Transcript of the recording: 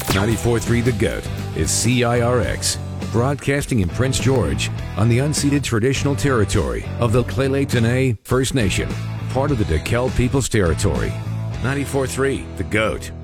94.3 The GOAT is CIRX, broadcasting in Prince George on the unceded traditional territory of the Lheidli T'enneh First Nation, part of the DeKalb People's Territory. 94.3 The GOAT.